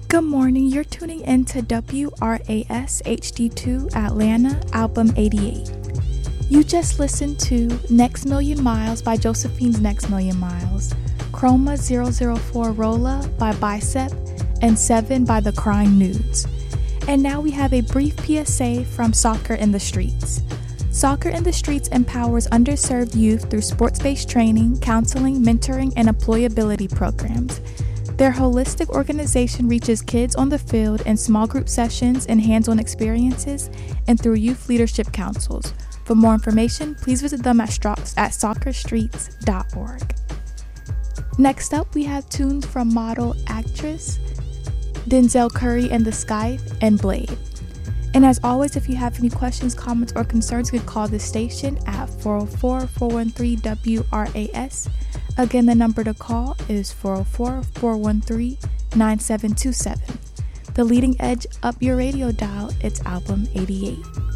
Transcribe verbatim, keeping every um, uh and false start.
Good morning, you're tuning in to W R A S H D two Atlanta, album eighty-eight. You just listened to Next Million Miles by Josephine's Next Million Miles, Chroma zero zero four Rolla by Bicep, and Seven by The Crying Nudes. And now we have a brief P S A from Soccer in the Streets. Soccer in the Streets empowers underserved youth through sports-based training, counseling, mentoring, and employability programs. Their holistic organization reaches kids on the field in small group sessions and hands-on experiences and through youth leadership councils. For more information, please visit them at, stro- at soccer streets dot org. Next up, we have tunes from model actress Denzel Curry and The Scythe and Blade. And as always, if you have any questions, comments, or concerns, you can call this station at four oh four, four one three, W R A S. Again, the number to call is four oh four, four one three, nine seven two seven. The leading edge up your radio dial, it's album eighty-eight.